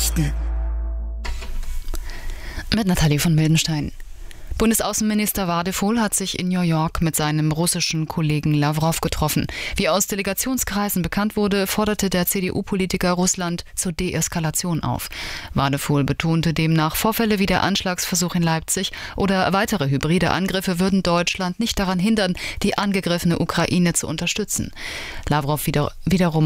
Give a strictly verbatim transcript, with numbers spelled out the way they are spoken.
Nachrichten mit Nathalie von Mildenstein. Bundesaußenminister Wadephul hat sich in New York mit seinem russischen Kollegen Lawrow getroffen. Wie aus Delegationskreisen bekannt wurde, forderte der C D U-Politiker Russland zur Deeskalation auf. Wadephul betonte demnach, Vorfälle wie der Anschlagsversuch in Leipzig oder weitere hybride Angriffe würden Deutschland nicht daran hindern, die angegriffene Ukraine zu unterstützen. Lawrow wieder, wiederum